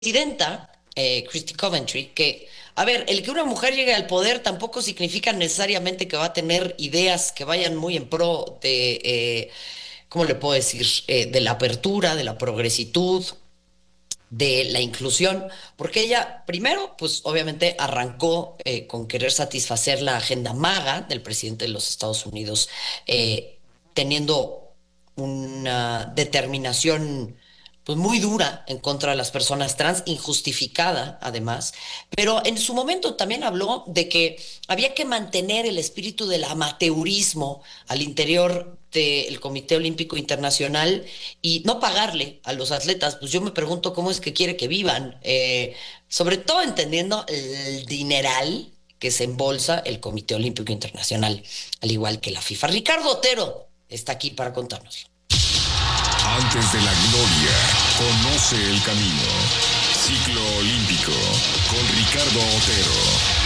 presidenta, Christy Coventry, que, a ver, el que una mujer llegue al poder tampoco significa necesariamente que va a tener ideas que vayan muy en pro de, ¿cómo le puedo decir?, de la apertura, de la progresitud, de la inclusión, porque ella primero, pues obviamente arrancó con querer satisfacer la agenda MAGA del presidente de los Estados Unidos, teniendo una determinación pues muy dura en contra de las personas trans, injustificada además, pero en su momento también habló de que había que mantener el espíritu del amateurismo al interior del Comité Olímpico Internacional y no pagarle a los atletas. Pues yo me pregunto cómo es que quiere que vivan, sobre todo entendiendo el dineral que se embolsa el Comité Olímpico Internacional, al igual que la FIFA. Ricardo Otero está aquí para contárnoslo. Antes de la gloria, conoce el camino. Ciclo Olímpico con Ricardo Otero.